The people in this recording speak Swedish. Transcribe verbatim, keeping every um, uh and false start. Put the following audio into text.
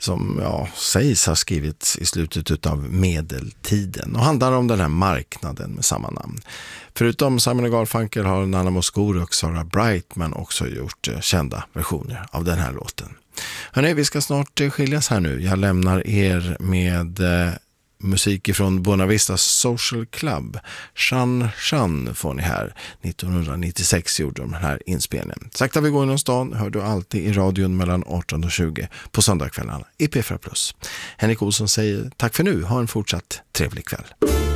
som ja, sägs ha skrivits i slutet av medeltiden och handlar om den här marknaden med samma namn. Förutom Simon och Garfunkel har Nana Mouskouri och Sarah Brightman också gjort eh, kända versioner av den här låten. Hörrni, vi ska snart eh, skiljas här nu. Jag lämnar er med eh, musik ifrån Buena Vista Social Club. Shan Shan får ni här. nittonhundranittiosex gjorde de här inspelningen. Sakta vi går inom stan hör du alltid i radion mellan arton och tjugo på söndagskvällarna i P fyra plus. Henrik Olsson säger tack för nu. Ha en fortsatt trevlig kväll.